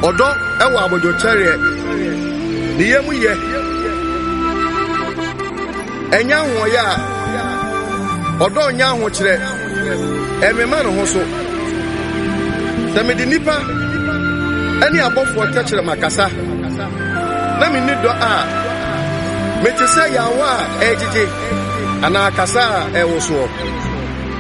Odo ewa abojo chere ni yemu ye enya ho ya odo nya ho kire emema no ho so semedi nipa ani abofo kire makasa na me ni do a metese yawa ejije ana kasa ewo so